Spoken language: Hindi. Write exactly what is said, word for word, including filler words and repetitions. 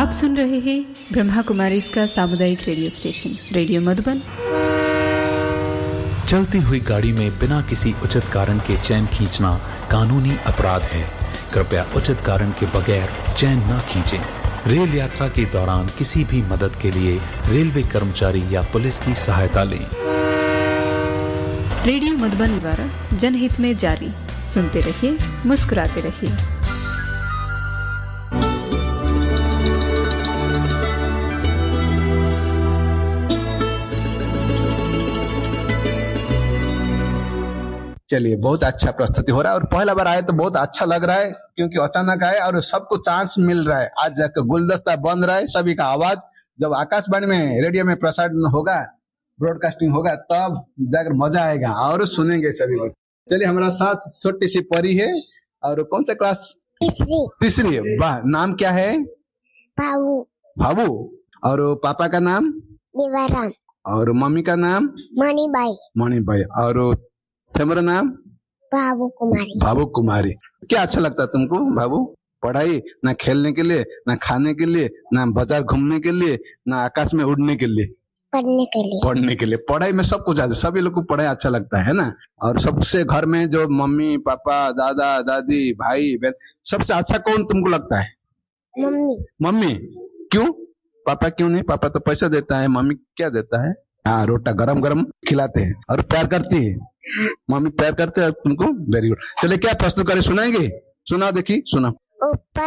आप सुन रहे हैं ब्रह्मा कुमारी इसका सामुदायिक रेडियो स्टेशन रेडियो मधुबन। चलती हुई गाड़ी में बिना किसी उचित कारण के चैन खींचना कानूनी अपराध है। कृपया उचित कारण के बगैर चैन न खींचें। रेल यात्रा के दौरान किसी भी मदद के लिए रेलवे कर्मचारी या पुलिस की सहायता लें। रेडियो मधुबन द्वारा जनहित में जारी। सुनते रहिए, मुस्कुराते रहिए। चलिए, बहुत अच्छा प्रस्तुति हो रहा है और पहला बार आए तो बहुत अच्छा लग रहा है, क्योंकि अचानक आए और सबको चांस मिल रहा है। आज जाकर गुलदस्ता बन रहा है, सभी का आवाज जब आकाशवाणी में रेडियो में प्रसारण होगा, ब्रॉडकास्टिंग होगा, तब जाकर मजा आएगा और सुनेंगे सभी लोग। चलिए, हमारा साथ छोटी सी परी है और कौन सा क्लास? तीसरी। तीसरी है, वाह। नाम क्या है? बाबू। बाबू। और पापा का नाम? देवाराम। और मम्मी का नाम? मणिबाई। मणिबाई। और तुम्हारा नाम? बाबू कुमारी। बाबू कुमारी। क्या अच्छा लगता है तुमको बाबू? पढ़ाई? ना खेलने के लिए, ना खाने के लिए, ना बाजार घूमने के लिए, ना आकाश में उड़ने के लिए? पढ़ने के लिए। पढ़ने के लिए। पढ़ाई में सब कुछ आता है, सभी लोग को पढ़ाई अच्छा लगता है ना। और सबसे घर में जो मम्मी पापा दादा दादी भाई बहन, सबसे अच्छा कौन तुमको लगता है? मम्मी। मम्मी। क्यों? पापा क्यों नहीं? पापा तो पैसा देता है, मम्मी क्या देता है? हाँ, रोटा गरम गरम खिलाते हैं। और प्यार करती है मम्मी? प्यार करते हैं तुमको? Very good. चलिए, क्या प्रश्न करें, सुनाएंगे? सुना, देखिए, सुना। ऊपर